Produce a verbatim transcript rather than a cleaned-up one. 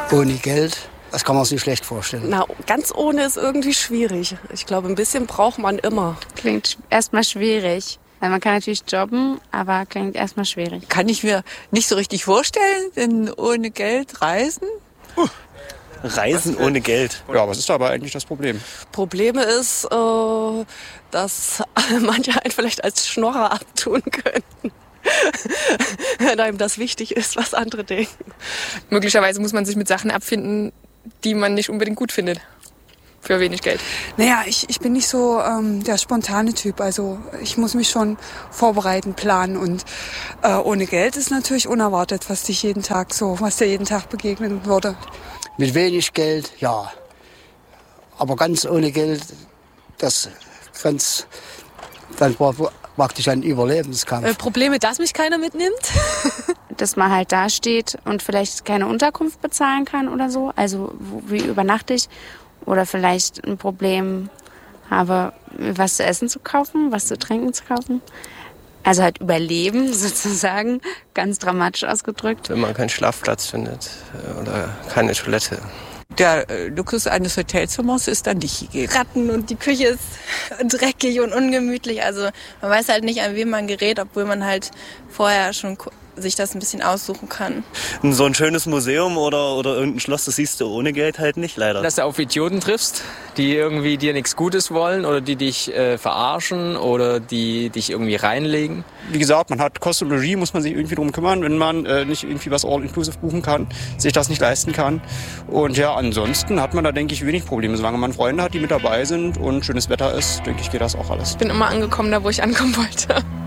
Ohne Geld, das kann man sich schlecht vorstellen. Na, ganz ohne ist irgendwie schwierig. Ich glaube, ein bisschen braucht man immer. Klingt erstmal schwierig. Weil man kann natürlich jobben, aber klingt erstmal schwierig. Kann ich mir nicht so richtig vorstellen, denn ohne Geld reisen? Uh, reisen ohne Geld. Ja, was ist dabei eigentlich das Problem? Probleme ist, äh, dass manche einen vielleicht als Schnorrer abtun könnten. Wenn einem das wichtig ist, was andere denken. Möglicherweise muss man sich mit Sachen abfinden, die man nicht unbedingt gut findet. Für wenig Geld. Naja, ich, ich bin nicht so ähm, der spontane Typ. Also ich muss mich schon vorbereiten, planen. Und äh, ohne Geld ist natürlich unerwartet, was dich jeden Tag so, was dir jeden Tag begegnen würde. Mit wenig Geld, ja. Aber ganz ohne Geld, das ganz, dann war praktisch ein Überlebenskampf. Äh, Probleme, dass mich keiner mitnimmt? Dass man halt da steht und vielleicht keine Unterkunft bezahlen kann oder so. Also wo, wie übernachte ich? Oder vielleicht ein Problem habe, was zu essen zu kaufen, was zu trinken zu kaufen. Also halt überleben sozusagen, ganz dramatisch ausgedrückt. Wenn man keinen Schlafplatz findet oder keine Toilette. Der äh, Luxus eines Hotelzimmers ist dann nicht gegeben. Ratten und die Küche ist dreckig und ungemütlich. Also man weiß halt nicht, an wen man gerät, obwohl man halt vorher schon sich das ein bisschen aussuchen kann. So ein schönes Museum oder, oder irgendein Schloss, das siehst du ohne Geld halt nicht, leider. Dass du auf Idioten triffst, die irgendwie dir nichts Gutes wollen oder die dich äh, verarschen oder die dich irgendwie reinlegen. Wie gesagt, man hat Kost und Logis, muss man sich irgendwie drum kümmern, wenn man äh, nicht irgendwie was all-inclusive buchen kann, sich das nicht leisten kann. Und ja, ansonsten hat man da, denke ich, wenig Probleme. Solange man Freunde hat, die mit dabei sind und schönes Wetter ist, denke ich, geht das auch alles. Ich bin immer angekommen, da wo ich ankommen wollte.